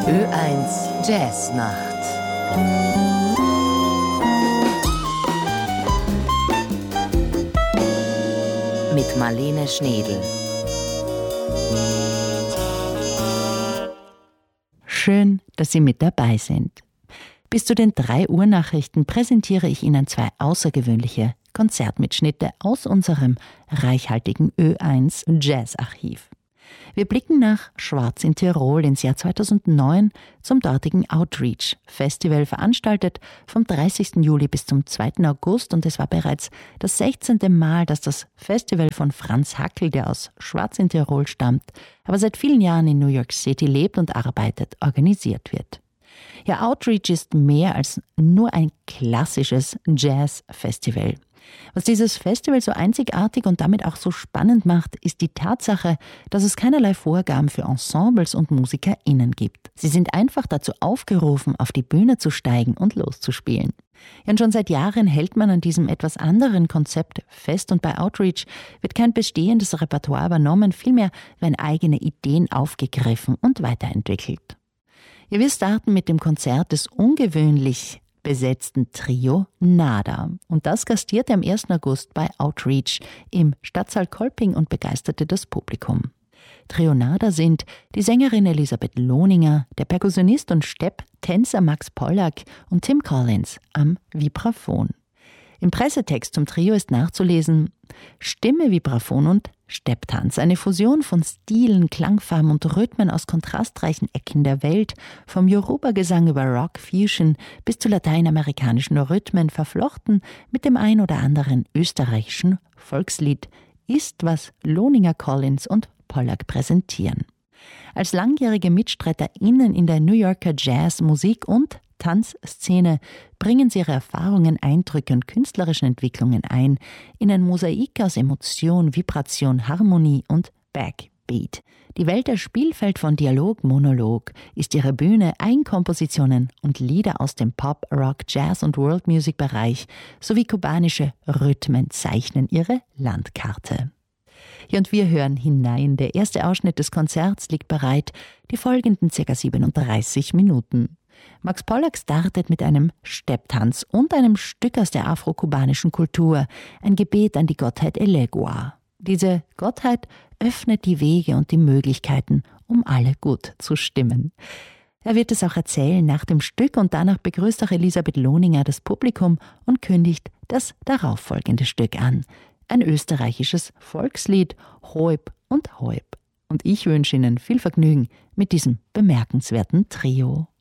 Ö1 Jazznacht. Mit Marlene Schnedl. Schön, dass Sie mit dabei sind. Bis zu den 3 Uhr Nachrichten präsentiere ich Ihnen 2 außergewöhnliche Konzertmitschnitte aus unserem reichhaltigen Ö1 Jazzarchiv. Wir blicken nach Schwarz in Tirol ins Jahr 2009 zum dortigen Outreach Festival, veranstaltet vom 30. Juli bis zum 2. August, und es war bereits das 16. Mal, dass das Festival von Franz Hackl, der aus Schwarz in Tirol stammt, aber seit vielen Jahren in New York City lebt und arbeitet, organisiert wird. Ja, Outreach ist mehr als nur ein klassisches Jazz-Festival. Was dieses Festival so einzigartig und damit auch so spannend macht, ist die Tatsache, dass es keinerlei Vorgaben für Ensembles und MusikerInnen gibt. Sie sind einfach dazu aufgerufen, auf die Bühne zu steigen und loszuspielen. Ja, und schon seit Jahren hält man an diesem etwas anderen Konzept fest, und bei Outreach wird kein bestehendes Repertoire übernommen, vielmehr werden eigene Ideen aufgegriffen und weiterentwickelt. Ja, wir starten mit dem Konzert des ungewöhnlich besetzten Trio Nada. Und das gastierte am 1. August bei Outreach im Stadtsaal Kolping und begeisterte das Publikum. Trio Nada sind die Sängerin Elisabeth Lohninger, der Perkussionist und Stepptänzer Max Pollack und Tim Collins am Vibraphon. Im Pressetext zum Trio ist nachzulesen: Stimme, Vibraphon und Stepptanz, eine Fusion von Stilen, Klangfarben und Rhythmen aus kontrastreichen Ecken der Welt, vom Yoruba-Gesang über Rock-Fusion bis zu lateinamerikanischen Rhythmen, verflochten mit dem ein oder anderen österreichischen Volkslied, ist, was Lohninger, Collins und Pollack präsentieren. Als langjährige MitstreiterInnen in der New Yorker Jazz-, Musik- und Tanzszene bringen sie ihre Erfahrungen, Eindrücke und künstlerischen Entwicklungen ein in ein Mosaik aus Emotion, Vibration, Harmonie und Backbeat. Die Welt als Spielfeld von Dialog, Monolog ist ihre Bühne. Eigenkompositionen und Lieder aus dem Pop, Rock, Jazz und World Music Bereich sowie kubanische Rhythmen zeichnen ihre Landkarte. Ja, und wir hören hinein. Der erste Ausschnitt des Konzerts liegt bereit, die folgenden ca. 37 Minuten. Max Pollack startet mit einem Stepptanz und einem Stück aus der afro-kubanischen Kultur, ein Gebet an die Gottheit Elegua. Diese Gottheit öffnet die Wege und die Möglichkeiten, um alle gut zu stimmen. Er wird es auch erzählen nach dem Stück, und danach begrüßt auch Elisabeth Lohninger das Publikum und kündigt das darauffolgende Stück an. Ein österreichisches Volkslied, Hoib und Hoib. Und ich wünsche Ihnen viel Vergnügen mit diesem bemerkenswerten Trio.